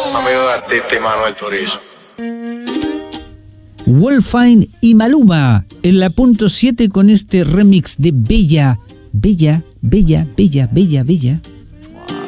amigo de artista y Manuel Turizo. Wolfine y Maluma en la punto 7 con este remix de Bella, Bella, Bella, Bella, Bella, Bella.